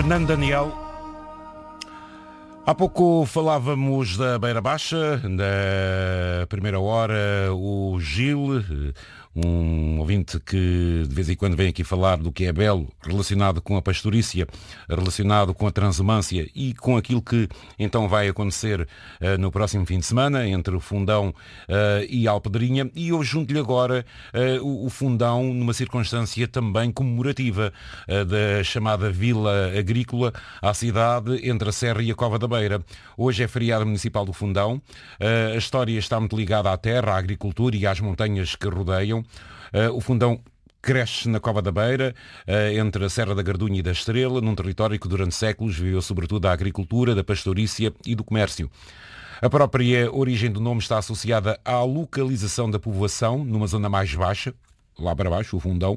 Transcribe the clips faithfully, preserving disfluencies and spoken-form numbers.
Fernando Daniel. Há pouco falávamos da Beira Baixa, na primeira hora o Gil, um ouvinte que de vez em quando vem aqui falar do que é belo, relacionado com a pastorícia, relacionado com a transumância e com aquilo que então vai acontecer uh, no próximo fim de semana, entre o Fundão uh, e Alpedrinha. E eu junto-lhe agora uh, o, o Fundão numa circunstância também comemorativa uh, da chamada Vila Agrícola à cidade entre a Serra e a Cova da Beira. Hoje é feriado municipal do Fundão. Uh, a história está muito ligada à terra, à agricultura e às montanhas que rodeiam. Uh, o Fundão cresce na Cova da Beira, uh, entre a Serra da Gardunha e da Estrela, num território que durante séculos viveu sobretudo da agricultura, da pastorícia e do comércio. A própria origem do nome está associada à localização da povoação, numa zona mais baixa, lá para baixo, o Fundão.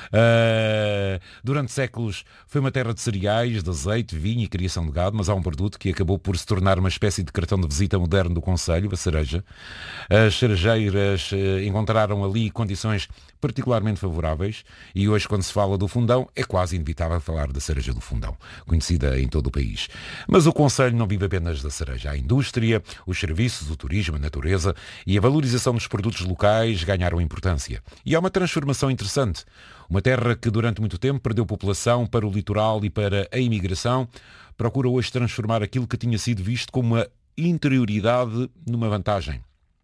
Uh, durante séculos foi uma terra de cereais, de azeite, vinho e criação de gado, mas há um produto que acabou por se tornar uma espécie de cartão de visita moderno do concelho, a cereja. As cerejeiras uh, encontraram ali condições particularmente favoráveis e hoje, quando se fala do Fundão, é quase inevitável falar da cereja do Fundão, conhecida em todo o país. Mas o concelho não vive apenas da cereja. A indústria, os serviços, o turismo, a natureza e a valorização dos produtos locais ganharam importância. E há uma transformação interessante. Uma terra que durante muito tempo perdeu população para o litoral e para a imigração, procura hoje transformar aquilo que tinha sido visto como uma interioridade numa vantagem.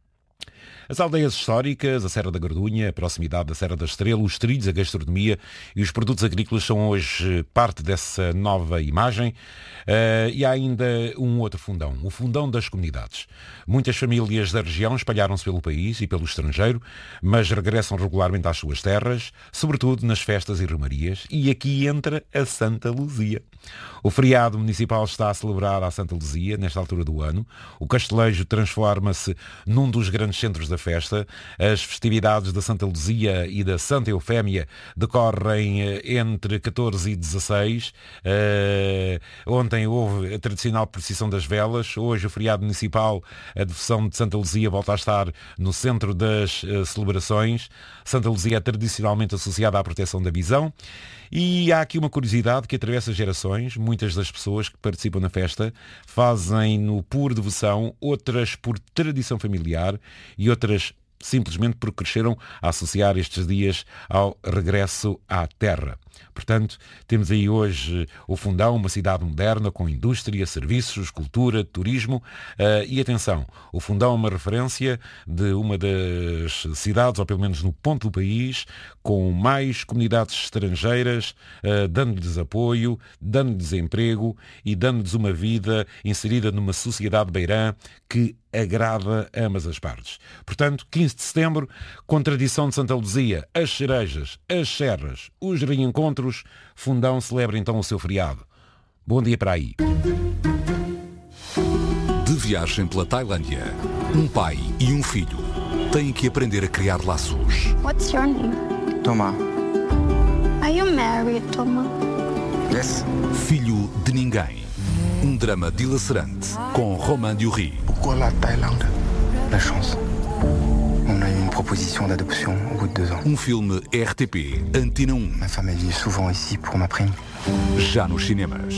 As aldeias históricas, a Serra da Gardunha, a proximidade da Serra da Estrela, os trilhos, a gastronomia e os produtos agrícolas são hoje parte dessa nova imagem. Uh, e há ainda um outro fundão, o Fundão das Comunidades. Muitas famílias da região espalharam-se pelo país e pelo estrangeiro, mas regressam regularmente às suas terras, sobretudo nas festas e romarias, e aqui entra a Santa Luzia. O feriado municipal está a celebrar a Santa Luzia nesta altura do ano. O Castelejo transforma-se num dos grandes centros da festa. As festividades da Santa Luzia e da Santa Eufémia decorrem entre catorze e dezasseis. Uh, ontem houve a tradicional procissão das velas. Hoje o feriado municipal, a devoção de Santa Luzia volta a estar no centro das uh, celebrações. Santa Luzia é tradicionalmente associada à proteção da visão. E há aqui uma curiosidade que atravessa gerações. Muitas das pessoas que participam na festa fazem-no por devoção, outras por tradição familiar e outras simplesmente porque cresceram a associar estes dias ao regresso à terra. Portanto, temos aí hoje o Fundão, uma cidade moderna com indústria, serviços, cultura, turismo. Uh, e atenção, o Fundão é uma referência de uma das cidades, ou pelo menos no ponto do país, com mais comunidades estrangeiras, uh, dando-lhes apoio, dando-lhes emprego e dando-lhes uma vida inserida numa sociedade beirã que agrada ambas as partes. Portanto, quinze de setembro, com tradição de Santa Luzia, as cerejas, as serras, os reencontros, Fundão celebra então o seu feriado. Bom dia para aí. De viagem pela Tailândia, um pai e um filho têm que aprender a criar laços. What's your name? Thomas. Are you married, Thomas? Yes. Filho de ninguém. Um drama dilacerante com Romain Duris. Pourquoi la Thaïlande? La chance. On a eu une proposition d'adoption au bout de deux ans. Um filme R T P Antena um. Ma femme elle vient souvent ici pour ma prime. Já nos cinemas.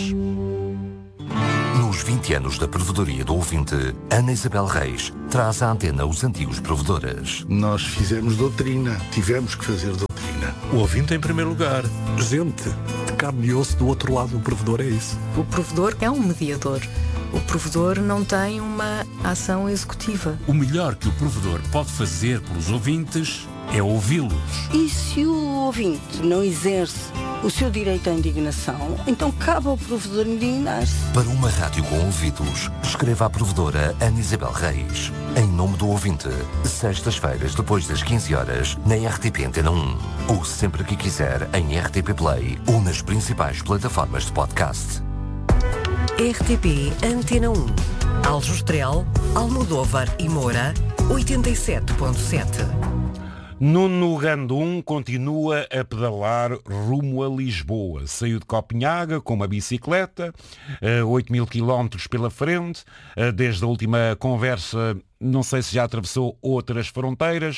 Nos vinte anos da provedoria do ouvinte, Ana Isabel Reis traz à antena os antigos provedores. Nós fizemos doutrina, tivemos que fazer doutrina. O ouvinte em primeiro lugar. Gente de carne e osso do outro lado, o provedor é isso. O provedor é um mediador. O provedor não tem uma ação executiva. O melhor que o provedor pode fazer pelos ouvintes é ouvi-los. E se o ouvinte não exerce o seu direito à indignação, então cabe ao provedor indignar-se. Para uma rádio com ouvidos, escreva a provedora Ana Isabel Reis. Em nome do ouvinte, sextas-feiras depois das quinze horas, na R T P Antena um. Ou sempre que quiser, em R T P Play ou nas principais plataformas de podcast. R T P Antena um. Aljustrel, Almodóvar e Moura, oitenta e sete ponto sete. Nuno Gandum continua a pedalar rumo a Lisboa. Saiu de Copenhaga com uma bicicleta, oito mil quilómetros pela frente. Desde a última conversa, não sei se já atravessou outras fronteiras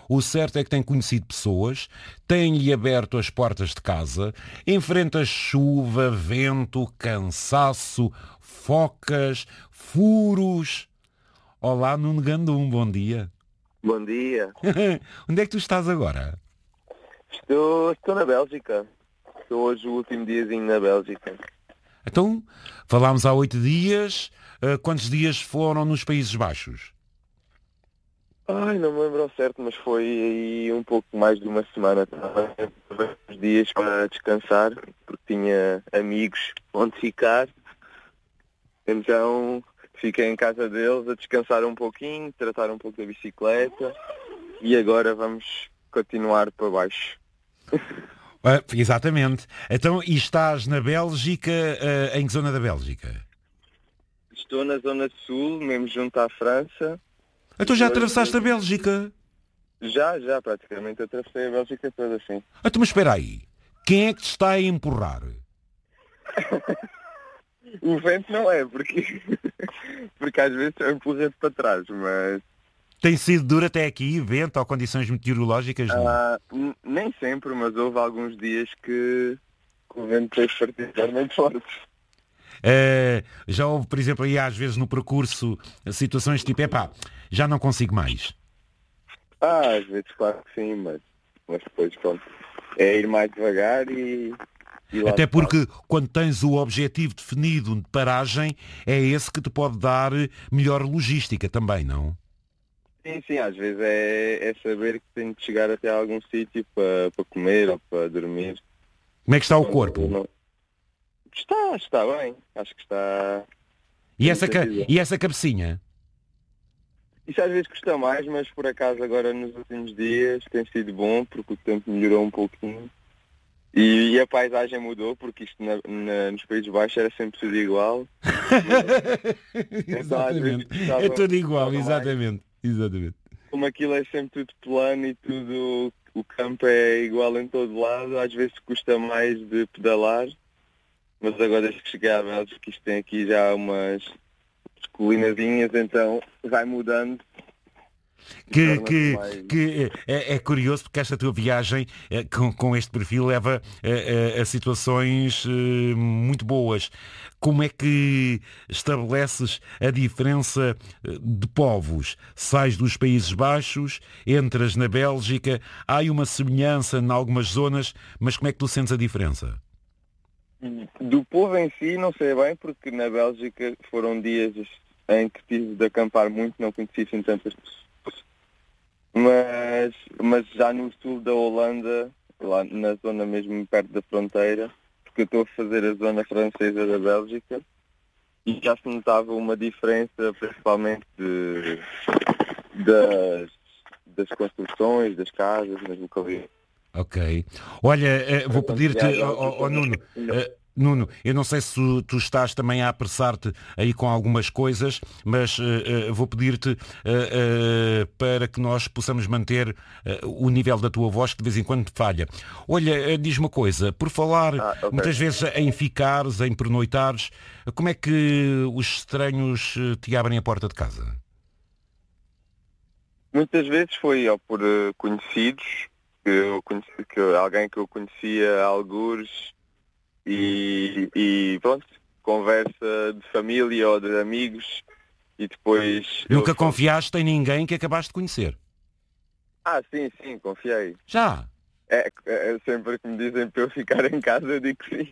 O certo é que tem conhecido pessoas, tem-lhe aberto as portas de casa, enfrenta chuva, vento, cansaço, focas, furos. Olá, Nuno Gandum, bom dia. Bom dia. Onde é que tu estás agora? Estou, estou na Bélgica. Estou hoje o último diazinho na Bélgica. Então, falámos há oito dias. Uh, quantos dias foram nos Países Baixos? Ai, não me lembro ao certo, mas foi aí um pouco mais de uma semana. Também uns dias para descansar, porque tinha amigos onde ficar. Então, fiquei em casa deles a descansar um pouquinho, tratar um pouco da bicicleta e agora vamos continuar para baixo. Uh, exatamente. Então, e estás na Bélgica, uh, em que zona da Bélgica? Estou na zona sul, mesmo junto à França. Então já atravessaste a Bélgica? Já, já, praticamente atravessei a Bélgica toda assim. Então, mas espera aí. Quem é que te está a empurrar? O vento não é, porque, porque às vezes empurra-te para trás, mas... Tem sido duro até aqui, vento ou condições meteorológicas? Ah, nem sempre, mas houve alguns dias que, que o vento fez particularmente forte. Uh, já houve, por exemplo, aí às vezes no percurso, situações tipo, epá, já não consigo mais. Ah, às vezes claro que sim, mas, mas depois pronto, é ir mais devagar e... e lá até porque quando tens o objetivo definido de paragem, é esse que te pode dar melhor logística também, não? Sim, sim, às vezes é, é saber que tenho de chegar até algum sítio para, para comer ou para dormir. Como é que está o corpo? Não... Está, está bem, acho que está... E essa, ca... e essa cabecinha? Isso às vezes custa mais, mas por acaso agora nos últimos dias tem sido bom, porque o tempo melhorou um pouquinho. E, e a paisagem mudou, porque isto na, na, nos Países Baixos era sempre tudo igual. Exatamente, então, é tudo igual, exatamente. Exatamente. Como aquilo é sempre tudo plano e tudo, o campo é igual em todo lado, às vezes custa mais de pedalar, mas agora desde que cheguei à Bélgica, isto tem aqui já umas colinazinhas, então vai mudando. Que, que, mais... que é, é curioso porque esta tua viagem é, com, com este perfil leva a, a, a situações é, muito boas. Como é que estabeleces a diferença de povos? Sais dos Países Baixos, entras na Bélgica, há uma semelhança em algumas zonas, mas como é que tu sentes a diferença? Do povo em si não sei bem, porque na Bélgica foram dias em que tive de acampar muito, não conheci assim tantas pessoas. Mas, mas já no sul da Holanda, lá na zona mesmo perto da fronteira, porque eu estou a fazer a zona francesa da Bélgica, e já se notava uma diferença principalmente de, das, das construções, das casas, nas localidades. Ok. Olha, uh, vou pedir-te, oh, oh, Nuno, uh, Nuno, eu não sei se tu, tu estás também a apressar-te aí com algumas coisas, mas uh, uh, vou pedir-te uh, uh, para que nós possamos manter uh, o nível da tua voz, que de vez em quando falha. Olha, uh, diz uma coisa, por falar ah, okay. muitas vezes em ficares, em pernoitares, como é que os estranhos te abrem a porta de casa? Muitas vezes foi ou por uh, conhecidos, que, eu conheci, que alguém que eu conhecia há algures, e, e pronto, conversa de família ou de amigos, e depois... Nunca eu... confiaste em ninguém que acabaste de conhecer? Ah, sim, sim, confiei. Já? É, é sempre que me dizem para eu ficar em casa, eu digo que sim.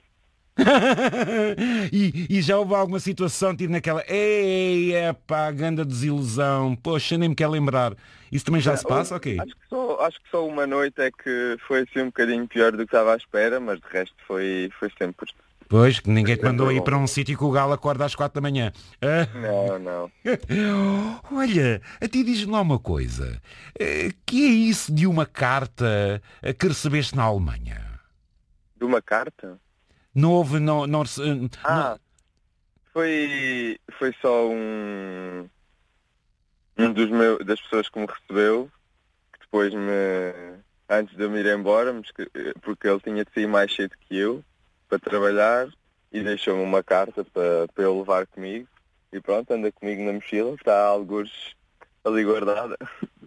e, e já houve alguma situação, tipo naquela, ei, é pá, grande desilusão, poxa, nem me quer lembrar. Isso também já é, se passa, ok? Acho que, só, acho que só uma noite é que foi assim um bocadinho pior do que estava à espera, mas de resto foi, foi sempre... Pois, que ninguém te mandou ir para um sítio que o galo acorda às quatro da manhã. Ah. Não, não. Olha, a ti diz-me lá uma coisa. Que é isso de uma carta que recebeste na Alemanha? De uma carta? Não houve, não... não, ah, não... Foi, foi só um... Um dos meus, das pessoas que me recebeu, que depois me... Antes de eu me ir embora, porque ele tinha de sair mais cedo que eu, para trabalhar, e deixou-me uma carta para, para eu levar comigo, e pronto, anda comigo na mochila, está algures ali guardada.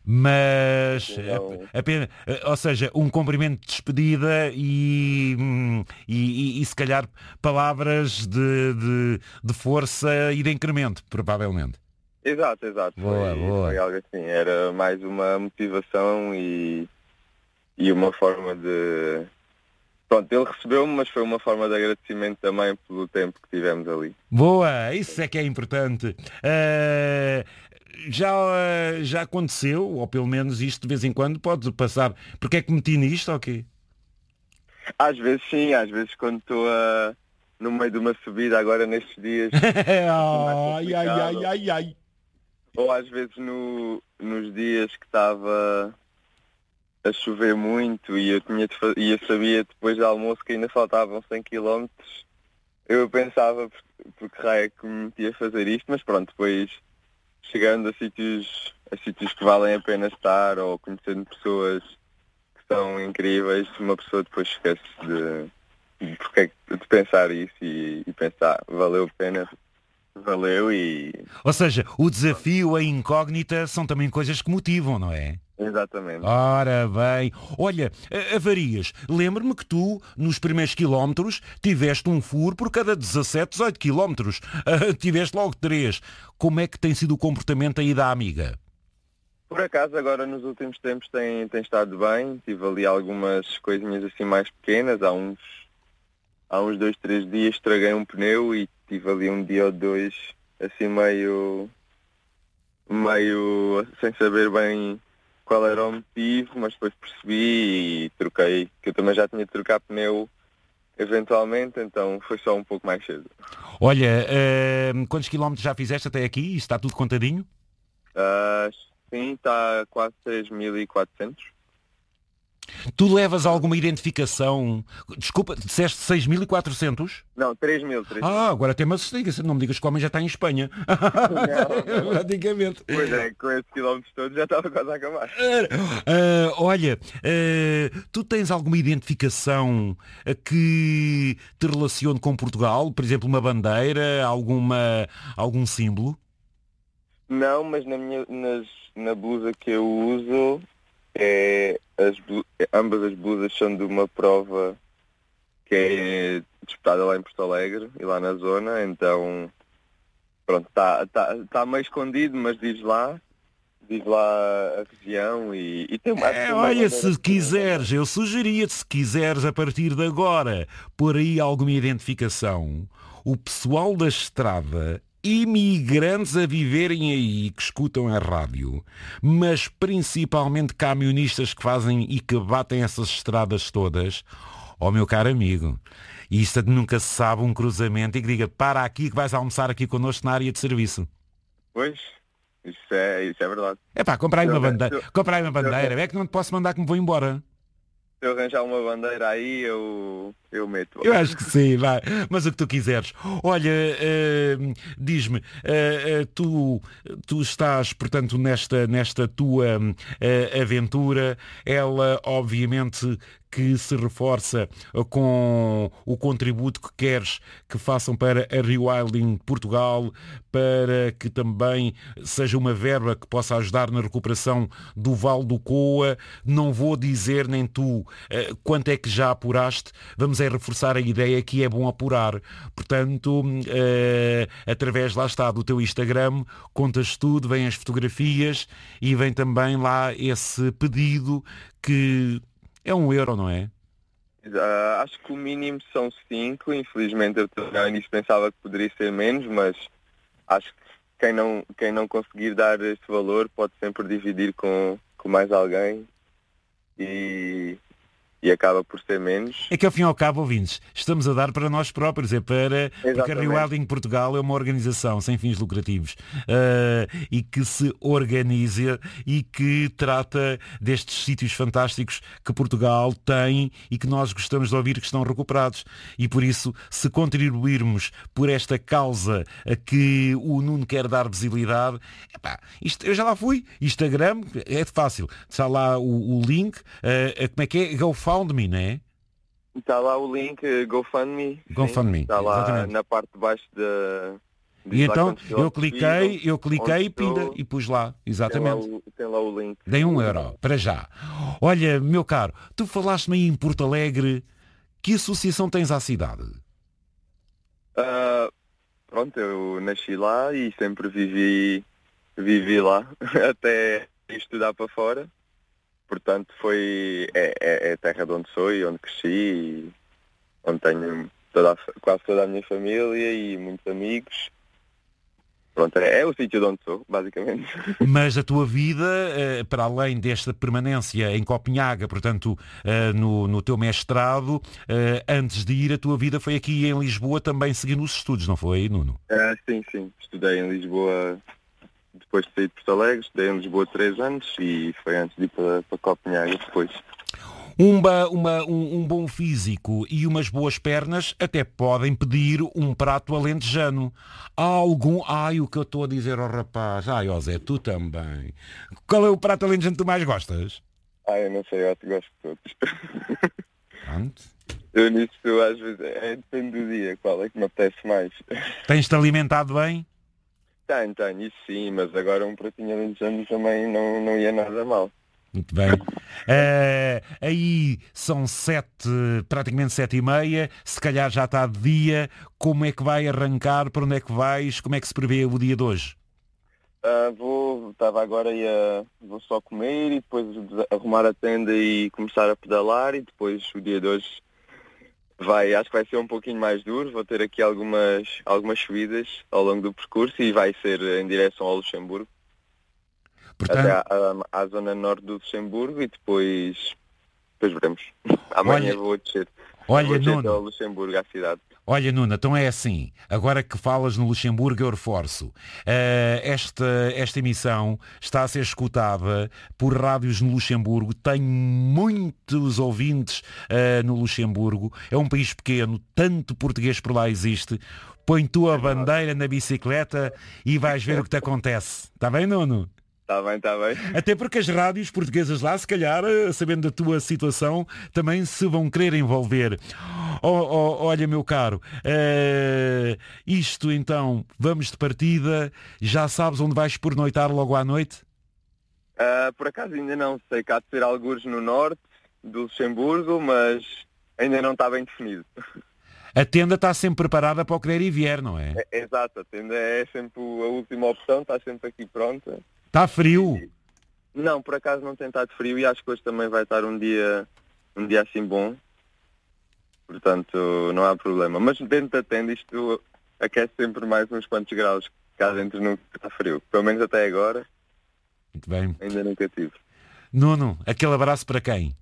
Mas, Não. apenas, ou seja, um cumprimento de despedida e, e, e, e se calhar palavras de, de, de força e de incremento, provavelmente. Exato, exato. Boa, foi, boa. foi algo assim. Era mais uma motivação e, e uma forma de... Pronto, ele recebeu-me, mas foi uma forma de agradecimento também pelo tempo que tivemos ali. Boa, isso é que é importante. Uh, já, uh, já aconteceu, ou pelo menos isto de vez em quando pode passar. Porque é que meti nisto ou quê? Às vezes sim, às vezes quando estou uh, no meio de uma subida agora nestes dias. ai, ai, ai, ai, ai. Ou às vezes no, nos dias que estava a chover muito e eu, tinha de fa- e eu sabia depois do almoço que ainda faltavam cem quilómetros, eu pensava porque raio é que me metia a fazer isto, mas pronto, depois chegando a sítios, a sítios que valem a pena estar ou conhecendo pessoas que são incríveis, uma pessoa depois esquece de, de, porque é que- de pensar isso e, e pensar, valeu a pena, valeu e... Ou seja, o desafio, a incógnita são também coisas que motivam, não é? Exatamente. Ora bem, olha, a- avarias, lembro-me que tu, nos primeiros quilómetros, tiveste um furo por cada dezassete, dezoito quilómetros. Ah, tiveste logo três. Como é que tem sido o comportamento aí da amiga? Por acaso agora nos últimos tempos tem, tem estado bem, tive ali algumas coisinhas assim mais pequenas, há uns, há uns dois, três dias estraguei um pneu e tive ali um dia ou dois assim meio, meio sem saber bem qual era o motivo, mas depois percebi e troquei, que eu também já tinha de trocar pneu eventualmente, então foi só um pouco mais cedo. Olha, ah, quantos quilómetros já fizeste até aqui? Isto está tudo contadinho? Ah, sim, está quase três mil e quatrocentos. Tu levas alguma identificação? Desculpa, disseste seis mil e quatrocentos? Não, três mil. Ah, agora até me assustei, não me digas que o homem já está em Espanha. Não, não. Praticamente. Pois é, com esses quilómetros todos já estava quase a acabar. Ah, olha, ah, tu tens alguma identificação ah, que te relacione com Portugal? Por exemplo, uma bandeira, alguma, algum símbolo? Não, mas na, minha, nas, na blusa que eu uso, é, as, blu- ambas as blusas são de uma prova que é disputada lá em Porto Alegre e lá na zona, então pronto, está tá, tá meio escondido, mas diz lá, diz lá a região e, e tem uma... É, tem uma olha, bandeira se quiseres, eu sugeria-te, se quiseres a partir de agora, pôr aí alguma identificação, o pessoal da estrada, imigrantes a viverem aí, que escutam a rádio, mas principalmente camionistas que fazem e que batem essas estradas todas, ó meu caro amigo, isto nunca se sabe um cruzamento e que diga, para aqui que vais almoçar aqui connosco na área de serviço. Pois, isso é, isso é verdade. É pá, comprai uma Eu- bandeira, eu- comprai uma bandeira, é que não te posso mandar que me vou embora. Se eu arranjar uma bandeira aí, eu, eu meto. Eu acho que sim, vai. Mas o que tu quiseres. Olha, eh, diz-me, eh, eh, tu, tu estás, portanto, nesta, nesta tua eh, aventura, ela obviamente que se reforça com o contributo que queres que façam para a Rewilding Portugal, para que também seja uma verba que possa ajudar na recuperação do Vale do Coa. Não vou dizer nem tu eh, quanto é que já apuraste, vamos é reforçar a ideia que é bom apurar. Portanto, eh, através, lá está, do teu Instagram, contas tudo, vêm as fotografias e vem também lá esse pedido que é um euro, não é? Uh, acho que o mínimo são cinco, infelizmente eu também nisso pensava que poderia ser menos, mas acho que quem não, quem não conseguir dar esse valor pode sempre dividir com, com mais alguém e, e acaba por ser menos. É que ao fim e ao cabo, ouvintes, estamos a dar para nós próprios, é para... Porque a Exatamente. Rewilding Portugal é uma organização sem fins lucrativos uh, e que se organiza e que trata destes sítios fantásticos que Portugal tem e que nós gostamos de ouvir que estão recuperados. E por isso, se contribuirmos por esta causa a que o Nuno quer dar visibilidade, epá, isto, eu já lá fui, Instagram, é fácil, está lá o, o link, uh, como é que é? GoFundMe, não é? Está lá o link uh, GoFundMe. GoFundMe, Está lá exatamente. na parte de baixo da, E então eu cliquei, eu cliquei e pinda e pus lá, exatamente. Tem lá o, tem lá o link. Dei um euro, para já. Olha, meu caro, tu falaste-me aí em Porto Alegre, que associação tens à cidade? Uh, pronto, eu nasci lá e sempre vivi, vivi lá, até estudar para fora. Portanto, foi, é, é, é a terra de onde sou e onde cresci, e onde tenho toda a, quase toda a minha família e muitos amigos. Pronto, é, é o sítio de onde sou, basicamente. Mas a tua vida, para além desta permanência em Copenhaga, portanto, no, no teu mestrado, antes de ir, a tua vida foi aqui em Lisboa também seguindo os estudos, não foi, Nuno? É, sim, sim. Estudei em Lisboa depois de sair de Porto Alegre, estudei em Lisboa três anos e foi antes de ir para, para Copenhaga depois. Uma, uma, um, um bom físico e umas boas pernas até podem pedir um prato alentejano. Há algum... Ai, o que eu estou a dizer ao rapaz. Ai, ó Zé, tu também. Qual é o prato alentejano que tu mais gostas? Ah, eu não sei, eu gosto de todos. Pronto. Eu nisso, às vezes, é, depende do dia, qual é que me apetece mais. Tens-te alimentado bem? Tenho, tenho, isso sim, mas agora um pratinho alentejano também não, não ia nada mal. Muito bem. Uh, aí são sete, praticamente sete e meia, se calhar já está de dia. Como é que vai arrancar? Para onde é que vais? Como é que se prevê o dia de hoje? Uh, vou, estava agora e uh, vou só comer e depois arrumar a tenda e começar a pedalar, e depois o dia de hoje vai, acho que vai ser um pouquinho mais duro. Vou ter aqui algumas, algumas subidas ao longo do percurso e vai ser em direção ao Luxemburgo. Portanto, até à, à, à zona norte do Luxemburgo e depois, depois veremos. Amanhã olha, vou descer. Olha, vou descer Nuno, ao Luxemburgo, à cidade. Olha, Nuno, então é assim, agora que falas no Luxemburgo eu reforço, uh, esta, esta emissão está a ser escutada por rádios no Luxemburgo, tem muitos ouvintes uh, no Luxemburgo, é um país pequeno, tanto português por lá existe. Põe tu a bandeira na bicicleta e vais ver o que te acontece. Está bem, Nuno? Está bem, está bem. Até porque as rádios portuguesas lá, se calhar, sabendo da tua situação, também se vão querer envolver. Oh, oh, olha, meu caro, uh, isto então, vamos de partida. Já sabes onde vais pernoitar logo à noite? Uh, por acaso ainda não sei, que há de ser algures no norte do Luxemburgo, mas ainda não está bem definido. A tenda está sempre preparada para o que der e vier, não é? é? Exato, a tenda é sempre a última opção, está sempre aqui pronta. Está frio? Não, por acaso não tem estado frio e acho que hoje também vai estar um dia, um dia assim bom. Portanto, não há problema. Mas dentro da tenda isto aquece sempre mais uns quantos graus. Cá dentro nunca está frio. Pelo menos até agora. Muito bem. Ainda nunca tive. Nuno, aquele abraço para quem?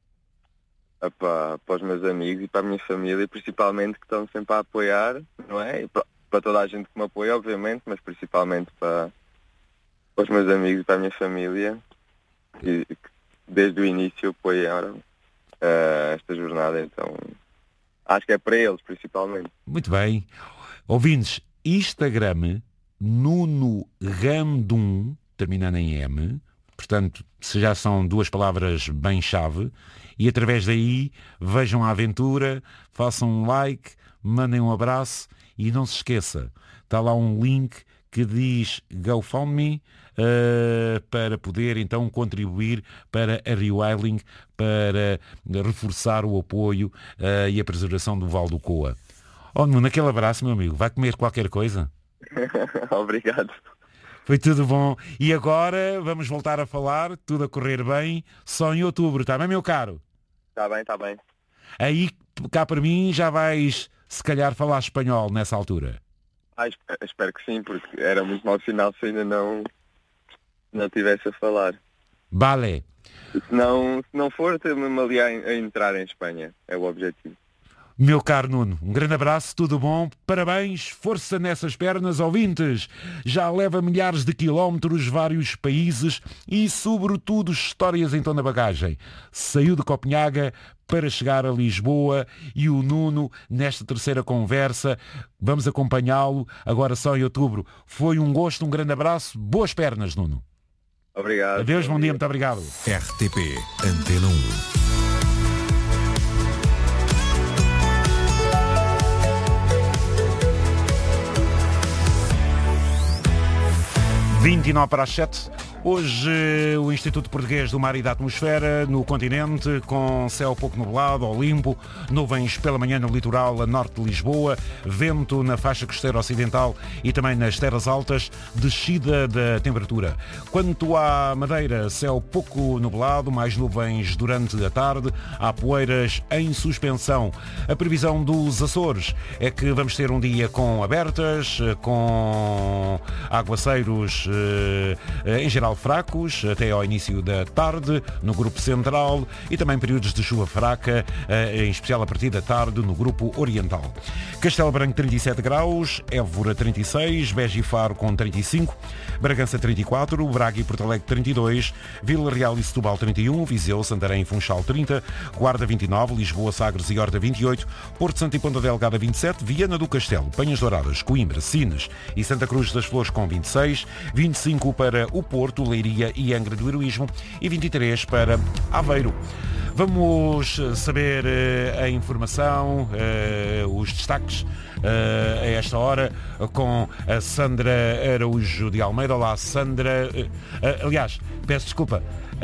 Para, para os meus amigos e para a minha família, principalmente, que estão sempre a apoiar, não é? E para, para toda a gente que me apoia, obviamente, mas principalmente para... para os meus amigos e para a minha família, que desde o início apoiaram uh, esta jornada, então acho que é para eles principalmente. Muito bem. Ouvintes, Instagram Nuno Randum, terminando em M, portanto, se já são duas palavras bem chave, e através daí vejam a aventura, façam um like, mandem um abraço e não se esqueça, está lá um link que diz GoFundMe uh, para poder então contribuir para a Rewilding, para reforçar o apoio uh, e a preservação do Val do Coa. Oh, Nuno, aquele abraço, meu amigo. Vai comer qualquer coisa? Obrigado. Foi tudo bom. E agora vamos voltar a falar, tudo a correr bem, só em outubro, está bem, meu caro? Está bem, está bem. Aí, cá para mim, já vais, se calhar, falar espanhol nessa altura. Ah, espero que sim, porque era muito mau sinal se ainda não, não tivesse a falar. Vale. Se não, se não for, tenho-me ali a, a entrar em Espanha. É o objetivo. Meu caro Nuno, um grande abraço, tudo bom, parabéns, força nessas pernas, ouvintes. Já leva milhares de quilómetros, vários países e, sobretudo, histórias então na bagagem. Saiu de Copenhaga para chegar a Lisboa e o Nuno, nesta terceira conversa, vamos acompanhá-lo agora só em outubro. Foi um gosto, um grande abraço, boas pernas, Nuno. Obrigado. Adeus, bom dia, muito obrigado. R T P Antena um. vinte e nove para as sete. Hoje o Instituto Português do Mar e da Atmosfera no continente, com céu pouco nublado ou limpo, nuvens pela manhã no litoral a norte de Lisboa, vento na faixa costeira ocidental e também nas terras altas, descida da temperatura. Quanto à Madeira, céu pouco nublado, mais nuvens durante a tarde, há poeiras em suspensão. A previsão dos Açores é que vamos ter um dia com abertas, com aguaceiros em geral fracos até ao início da tarde no grupo central e também períodos de chuva fraca, em especial a partir da tarde no grupo oriental. Castelo Branco trinta e sete graus, Évora trinta e seis, Beja e Faro com trinta e cinco, Bragança trinta e quatro, Braga e Porto Alegre trinta e dois, Vila Real e Setúbal trinta e um, Viseu, Santarém e Funchal trinta, Guarda vinte e nove, Lisboa, Sagres e Horta vinte e oito, Porto Santo e Ponta Delgada vinte e sete, Viana do Castelo, Penhas Douradas, Coimbra, Sines e Santa Cruz das Flores com vinte e seis, vinte e cinco para o Porto, Leiria e Angra do Heroísmo e vinte e três para Aveiro. Vamos saber uh, a informação, uh, os destaques uh, a esta hora com a Sandra Araújo de Almeida. Olá, Sandra. Uh, uh, aliás, peço desculpa.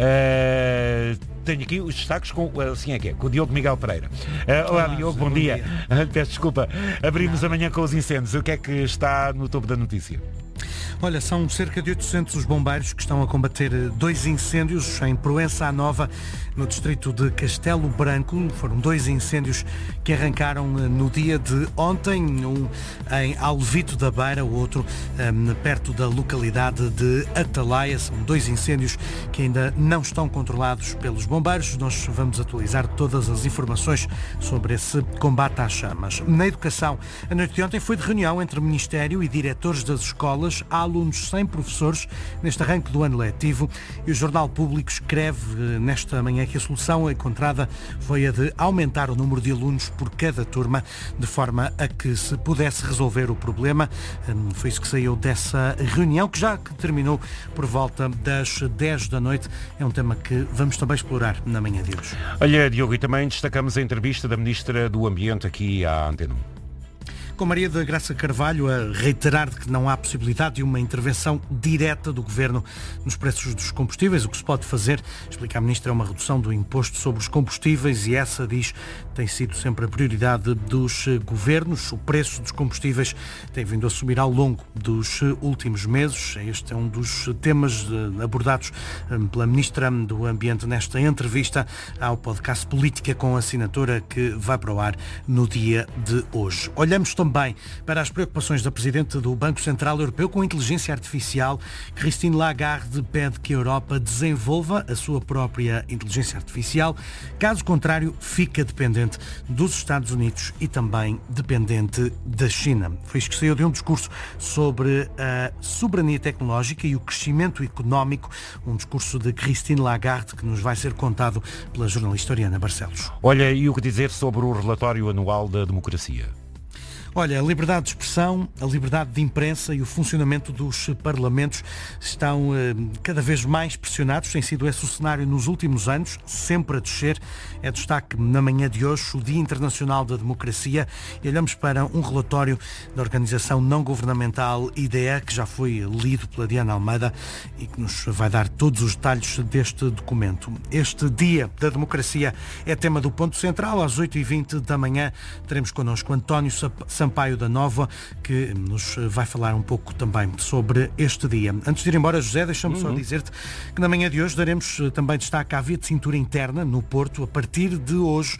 Uh, Tenho aqui os destaques com, assim é que é, com o Diogo Miguel Pereira. Uh, olá, olá, Diogo, bom, bom dia. dia. Peço desculpa. Abrimos Não. amanhã com os incêndios. O que é que está no topo da notícia? Olha, são cerca de oitocentos os bombeiros que estão a combater dois incêndios em Proença à Nova, no distrito de Castelo Branco. Foram dois incêndios que arrancaram no dia de ontem, um em Alvito da Beira, o outro um, perto da localidade de Atalaia. São dois incêndios que ainda não estão controlados pelos bombeiros. Nós vamos atualizar todas as informações sobre esse combate às chamas. Na educação, a noite de ontem foi de reunião entre o Ministério e diretores das escolas. Há alunos sem professores neste arranque do ano letivo e o Jornal Público escreve nesta manhã que a solução encontrada foi a de aumentar o número de alunos por cada turma, de forma a que se pudesse resolver o problema. Foi isso que saiu dessa reunião, que já terminou por volta das dez da noite. É um tema que vamos também explorar na manhã de hoje. Olha, Diogo, e também destacamos a entrevista da Ministra do Ambiente aqui à Antena um. Com Maria da Graça Carvalho a reiterar de que não há possibilidade de uma intervenção direta do Governo nos preços dos combustíveis. O que se pode fazer, explica a Ministra, é uma redução do imposto sobre os combustíveis e essa, diz, tem sido sempre a prioridade dos governos. O preço dos combustíveis tem vindo a subir ao longo dos últimos meses. Este é um dos temas abordados pela Ministra do Ambiente nesta entrevista ao podcast Política com Assinatura, que vai para o ar no dia de hoje. Olhamos também Também para as preocupações da Presidente do Banco Central Europeu com a inteligência artificial. Christine Lagarde pede que a Europa desenvolva a sua própria inteligência artificial. Caso contrário, fica dependente dos Estados Unidos e também dependente da China. Foi isso que saiu de um discurso sobre a soberania tecnológica e o crescimento económico. Um discurso de Christine Lagarde que nos vai ser contado pela jornalista Oriana Barcelos. Olha, e o que dizer sobre o relatório anual da democracia? Olha, a liberdade de expressão, a liberdade de imprensa e o funcionamento dos parlamentos estão eh, cada vez mais pressionados. Tem sido esse o cenário nos últimos anos, sempre a descer. É destaque na manhã de hoje o Dia Internacional da Democracia e olhamos para um relatório da organização não governamental I D E, que já foi lido pela Diana Almeida e que nos vai dar todos os detalhes deste documento. Este Dia da Democracia é tema do Ponto Central. Às oito e vinte da manhã teremos connosco António Sampaio da Nova, que nos vai falar um pouco também sobre este dia. Antes de ir embora, José, deixa-me uhum. só dizer-te que na manhã de hoje daremos também destaque à via de cintura interna no Porto. A partir de hoje